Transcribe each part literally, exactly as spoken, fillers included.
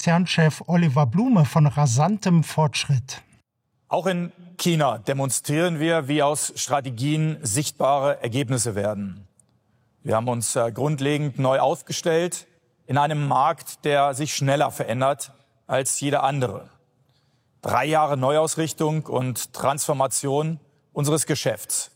Konzernchef Oliver Blume von rasantem Fortschritt. Auch in China demonstrieren wir, wie aus Strategien sichtbare Ergebnisse werden. Wir haben uns äh, grundlegend neu aufgestellt in einem Markt, der sich schneller verändert als jeder andere. Drei Jahre Neuausrichtung und Transformation unseres Geschäfts.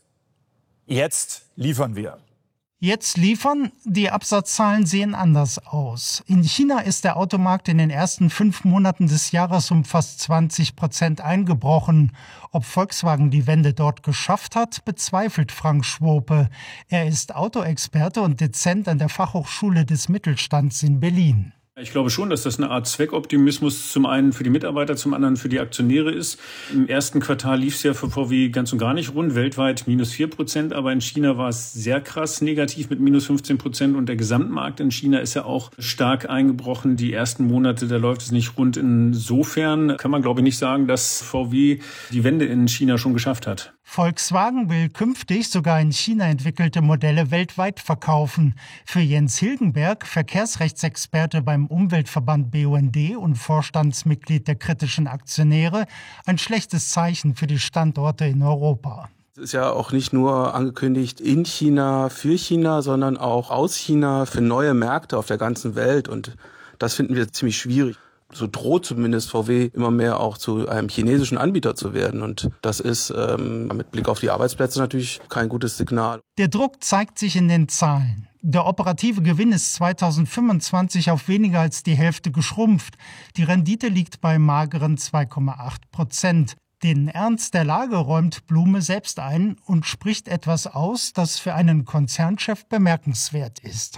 Jetzt liefern wir. Jetzt liefern, die Absatzzahlen sehen anders aus. In China ist der Automarkt in den ersten fünf Monaten des Jahres um fast zwanzig Prozent eingebrochen. Ob Volkswagen die Wende dort geschafft hat, bezweifelt Frank Schwope. Er ist Autoexperte und Dozent an der Fachhochschule des Mittelstands in Berlin. Ich glaube schon, dass das eine Art Zweckoptimismus zum einen für die Mitarbeiter, zum anderen für die Aktionäre ist. Im ersten Quartal lief es ja für V W ganz und gar nicht rund, weltweit minus vier Prozent, aber in China war es sehr krass negativ mit minus fünfzehn Prozent und der Gesamtmarkt in China ist ja auch stark eingebrochen. Die ersten Monate, da läuft es nicht rund. Insofern kann man, glaube ich, nicht sagen, dass V W die Wende in China schon geschafft hat. Volkswagen will künftig sogar in China entwickelte Modelle weltweit verkaufen. Für Jens Hilgenberg, Verkehrsrechtsexperte beim Umweltverband B U N D und Vorstandsmitglied der kritischen Aktionäre, ein schlechtes Zeichen für die Standorte in Europa. Es ist ja auch nicht nur angekündigt in China, für China, sondern auch aus China für neue Märkte auf der ganzen Welt. Und das finden wir ziemlich schwierig. So droht zumindest V W immer mehr auch zu einem chinesischen Anbieter zu werden. Und das ist ähm, mit Blick auf die Arbeitsplätze natürlich kein gutes Signal. Der Druck zeigt sich in den Zahlen. Der operative Gewinn ist zweitausendfünfundzwanzig auf weniger als die Hälfte geschrumpft. Die Rendite liegt bei mageren zwei Komma acht Prozent. Den Ernst der Lage räumt Blume selbst ein und spricht etwas aus, das für einen Konzernchef bemerkenswert ist.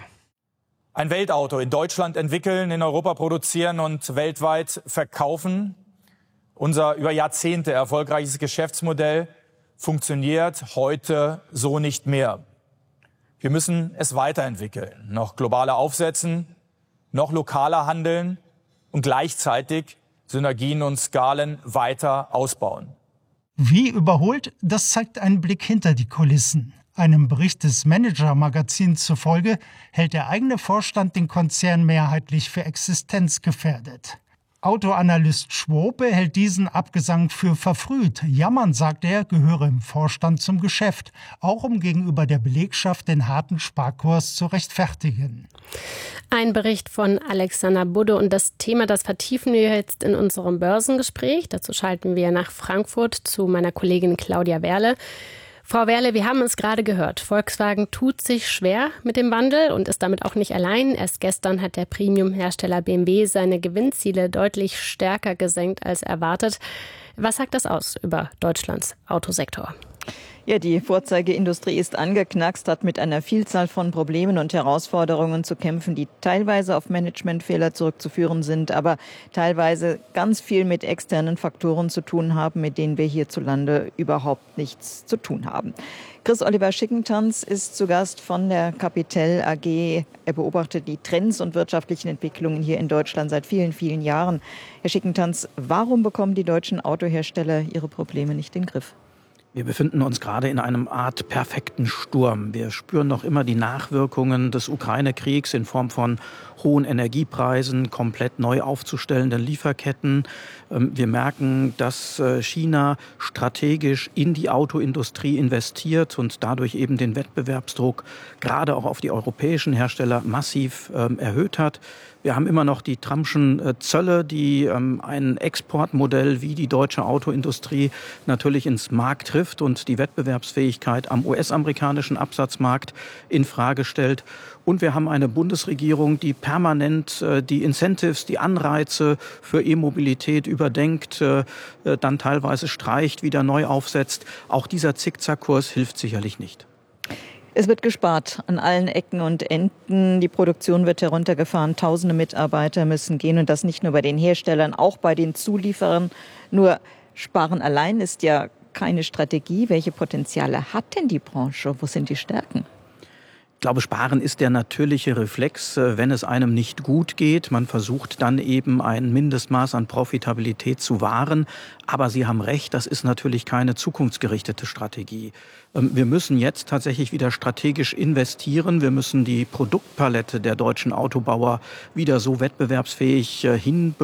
Ein Weltauto in Deutschland entwickeln, in Europa produzieren und weltweit verkaufen. Unser über Jahrzehnte erfolgreiches Geschäftsmodell funktioniert heute so nicht mehr. Wir müssen es weiterentwickeln, noch globaler aufsetzen, noch lokaler handeln und gleichzeitig Synergien und Skalen weiter ausbauen. Wie überholt, das zeigt ein Blick hinter die Kulissen. Einem Bericht des Manager-Magazins zufolge hält der eigene Vorstand den Konzern mehrheitlich für existenzgefährdet. Autoanalyst Schwope hält diesen Abgesang für verfrüht. Jammern, sagt er, gehöre im Vorstand zum Geschäft, auch um gegenüber der Belegschaft den harten Sparkurs zu rechtfertigen. Ein Bericht von Alexander Budde und das Thema, das vertiefen wir jetzt in unserem Börsengespräch. Dazu schalten wir nach Frankfurt zu meiner Kollegin Claudia Werle. Frau Werle, wir haben es gerade gehört. Volkswagen tut sich schwer mit dem Wandel und ist damit auch nicht allein. Erst gestern hat der Premium-Hersteller B M W seine Gewinnziele deutlich stärker gesenkt als erwartet. Was sagt das aus über Deutschlands Autosektor? Ja, die Vorzeigeindustrie ist angeknackst, hat mit einer Vielzahl von Problemen und Herausforderungen zu kämpfen, die teilweise auf Managementfehler zurückzuführen sind, aber teilweise ganz viel mit externen Faktoren zu tun haben, mit denen wir hierzulande überhaupt nichts zu tun haben. Chris Oliver Schickentanz ist zu Gast von der Capital A G. Er beobachtet die Trends und wirtschaftlichen Entwicklungen hier in Deutschland seit vielen, vielen Jahren. Herr Schickentanz, warum bekommen die deutschen Autohersteller ihre Probleme nicht in den Griff? Wir befinden uns gerade in einem Art perfekten Sturm. Wir spüren noch immer die Nachwirkungen des Ukraine-Kriegs in Form von hohen Energiepreisen, komplett neu aufzustellenden Lieferketten. Wir merken, dass China strategisch in die Autoindustrie investiert und dadurch eben den Wettbewerbsdruck gerade auch auf die europäischen Hersteller massiv erhöht hat. Wir haben immer noch die Trumpschen Zölle, die ein Exportmodell wie die deutsche Autoindustrie natürlich ins Mark trifft und die Wettbewerbsfähigkeit am U S-amerikanischen Absatzmarkt in Frage stellt. Und wir haben eine Bundesregierung, die permanent die Incentives, die Anreize für E-Mobilität überdenkt, dann teilweise streicht, wieder neu aufsetzt. Auch dieser Zickzackkurs hilft sicherlich nicht. Es wird gespart an allen Ecken und Enden. Die Produktion wird heruntergefahren. Tausende Mitarbeiter müssen gehen. Und das nicht nur bei den Herstellern, auch bei den Zulieferern. Nur Sparen allein ist ja keine Strategie. Welche Potenziale hat denn die Branche? Wo sind die Stärken? Ich glaube, Sparen ist der natürliche Reflex, wenn es einem nicht gut geht. Man versucht dann eben ein Mindestmaß an Profitabilität zu wahren. Aber Sie haben recht, das ist natürlich keine zukunftsgerichtete Strategie. Wir müssen jetzt tatsächlich wieder strategisch investieren. Wir müssen die Produktpalette der deutschen Autobauer wieder so wettbewerbsfähig hinbekommen,